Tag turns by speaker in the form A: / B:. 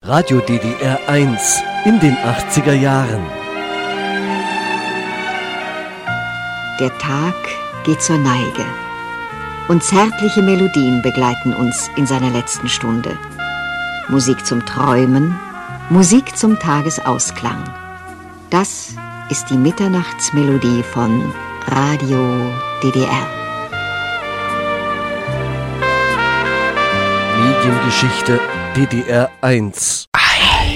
A: Radio DDR 1 in den 80er Jahren.
B: Der Tag geht zur Neige und zärtliche Melodien begleiten uns in seiner letzten Stunde. Musik zum Träumen, Musik zum Tagesausklang. Das ist die Mitternachtsmelodie von Radio DDR.
A: Mediengeschichte DDR 1.